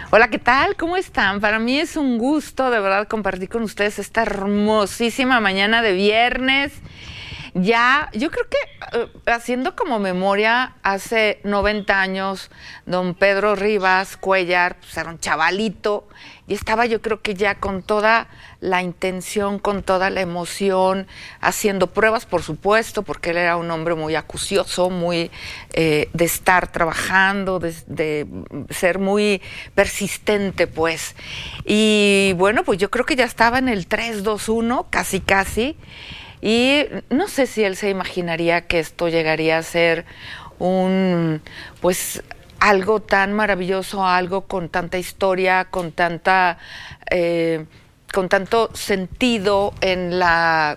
Hola, ¿qué tal? ¿Cómo están? Para mí es un gusto de verdad compartir con ustedes esta hermosísima mañana de viernes. Ya, yo creo que haciendo como memoria, hace 90 años, don Pedro Rivas Cuéllar, pues era un chavalito, y estaba yo creo que ya con toda la intención, con toda la emoción, haciendo pruebas, por supuesto, porque él era un hombre muy acucioso, muy de estar trabajando, de ser muy persistente, pues. Y bueno, pues yo creo que ya estaba en el 3-2-1, casi, casi. Y no sé si él se imaginaría que esto llegaría a ser pues, algo tan maravilloso, algo con tanta historia, con tanto sentido en la